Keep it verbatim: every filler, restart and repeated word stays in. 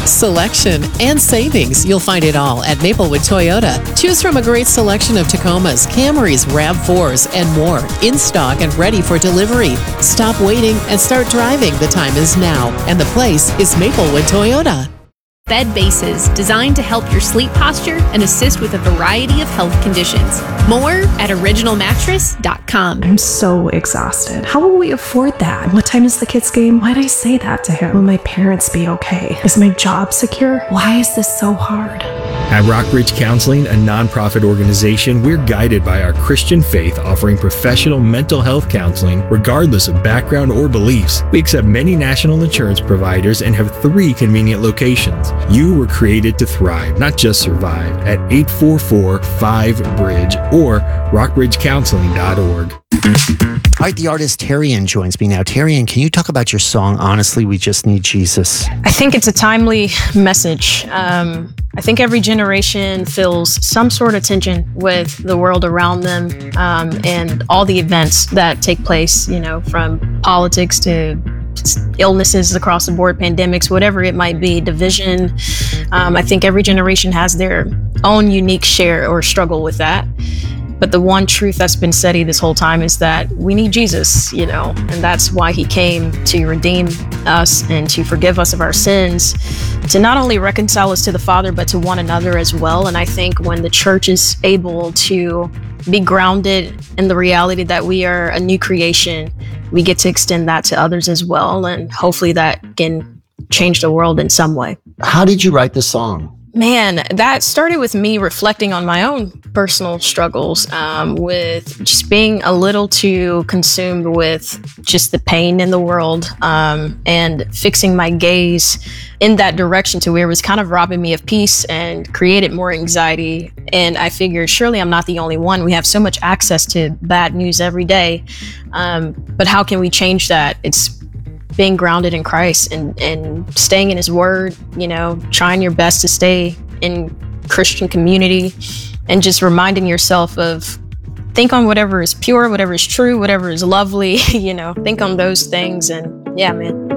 selection, and savings. You'll find it all at Maplewood Toyota. Choose from a great selection of Tacomas, Camrys, RAV fours, and more in stock and ready for delivery. Stop waiting and start driving. The time is now, and the place is Maplewood Toyota. Bed bases, designed to help your sleep posture and assist with a variety of health conditions. More at original mattress dot com. I'm so exhausted. How will we afford that? What time is the kids' game? Why'd I say that to him? Will my parents be okay? Is my job secure? Why is this so hard? At Rockbridge Counseling, a nonprofit organization, we're guided by our Christian faith, offering professional mental health counseling regardless of background or beliefs. We accept many national insurance providers and have three convenient locations. You were created to thrive, not just survive, at eight four four five bridge or rockbridge counseling dot org. All right, the artist Terrian joins me now. Terrian, can you talk about your song, Honestly, We Just Need Jesus? I think it's a timely message. Um, I think every generation feels some sort of tension with the world around them um, and all the events that take place, you know, from politics to illnesses across the board, pandemics, whatever it might be, division. Um, I think every generation has their own unique share or struggle with that. But the one truth that's been steady this whole time is that we need Jesus, you know, and that's why he came to redeem us and to forgive us of our sins, to not only reconcile us to the Father, but to one another as well. And I think when the church is able to be grounded in the reality that we are a new creation, we get to extend that to others as well. And hopefully that can change the world in some way. How did you write the song? Man, that started with me reflecting on my own personal struggles um, with just being a little too consumed with just the pain in the world um, and fixing my gaze in that direction to where it was kind of robbing me of peace and created more anxiety. And I figured, surely I'm not the only one. We have so much access to bad news every day. Um, but how can we change that? It's being grounded in Christ and, and staying in his word, you know, trying your best to stay in Christian community and just reminding yourself of think on whatever is pure, whatever is true, whatever is lovely, you know, think on those things. And yeah, man.